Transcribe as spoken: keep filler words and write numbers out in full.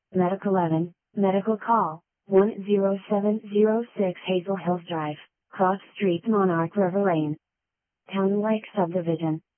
Medic eleven, Medical Call, one zero seven zero six Hazel Hills Drive, Cross Street, Monarch River Lane. Town Lake Subdivision.